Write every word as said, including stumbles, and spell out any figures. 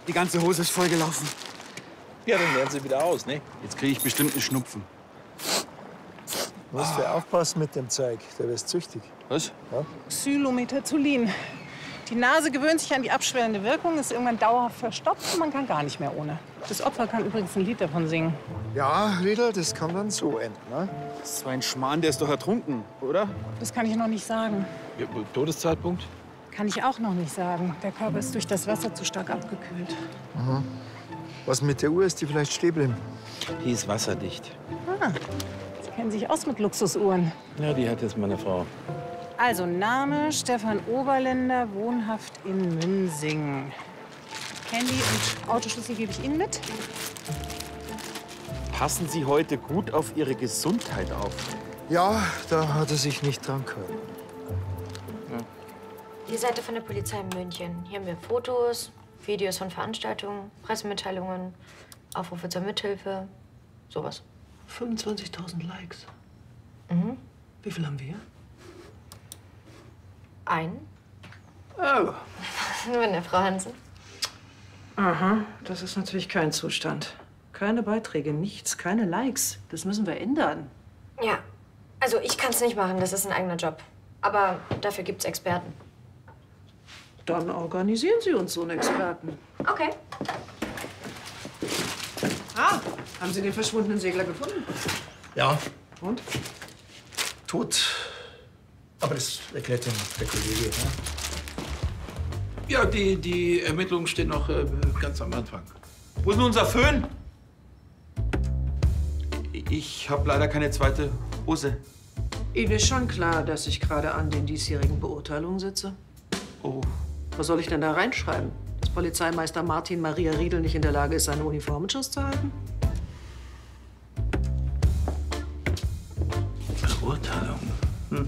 Die ganze Hose ist vollgelaufen. Ja, dann lernen Sie wieder aus, ne? Jetzt kriege ich bestimmt einen Schnupfen. Du musst ja aufpassen mit dem Zeug, der wird süchtig. Was? Ja? Xylometazolin. Die Nase gewöhnt sich an die abschwellende Wirkung, ist irgendwann dauerhaft verstopft und man kann gar nicht mehr ohne. Das Opfer kann übrigens ein Lied davon singen. Ja, Riedel, das kann dann so enden, ne? Das ist so ein Schmarrn, der ist doch ertrunken, oder? Das kann ich noch nicht sagen. Ja, Todeszeitpunkt? Kann ich auch noch nicht sagen. Der Körper ist durch das Wasser zu stark abgekühlt. Aha. Was mit der Uhr, ist die vielleicht stehen geblieben? Die ist wasserdicht. Ah, Sie kennen sich aus mit Luxusuhren. Ja, die hat jetzt meine Frau. Also Name Stefan Oberländer, wohnhaft in Münsing. Handy und Autoschlüssel gebe ich Ihnen mit. Passen Sie heute gut auf Ihre Gesundheit auf. Ja, da hat er sich nicht dran gehalten. Die Seite von der Polizei in München. Hier haben wir Fotos, Videos von Veranstaltungen, Pressemitteilungen, Aufrufe zur Mithilfe, sowas. fünfundzwanzigtausend Likes. Mhm. Wie viel haben wir? Ein. Oh. Wenn der Frau Hansen. Aha, das ist natürlich kein Zustand. Keine Beiträge, nichts, keine Likes. Das müssen wir ändern. Ja, also ich kann es nicht machen, das ist ein eigener Job. Aber dafür gibt's Experten. Dann organisieren Sie uns so einen Experten. Okay. Ah, haben Sie den verschwundenen Segler gefunden? Ja, Und? tot. Aber das erklärt Ihnen der Kollege. Ne? Ja, die, die Ermittlungen stehen noch äh, ganz am Anfang. Wo ist denn unser Föhn? Ich habe leider keine zweite Hose. Ihnen ist schon klar, dass ich gerade an den diesjährigen Beurteilungen sitze. Oh. Was soll ich denn da reinschreiben? Dass Polizeimeister Martin Maria Riedel nicht in der Lage ist, seine Uniform in Schuss zu halten? Beurteilung.